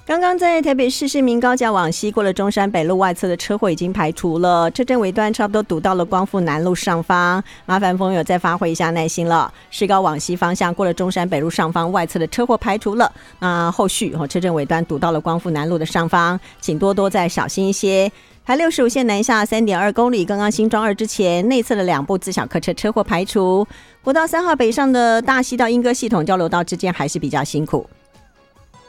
刚刚在台北市市民高架往西过了中山北路外侧的车祸已经排除了，车阵尾段差不多堵到了光复南路上方，麻烦朋友再发挥一下耐心了。市高往西方向过了中山北路上方外侧的车祸排除了，那后续车阵尾段堵到了光复南路的上方，请多多再小心一些。台65线南下 3.2 公里，刚刚新庄2之前内侧的2部自小客车车祸排除。国道3号北上的大溪到莺歌系统交流道之间还是比较辛苦。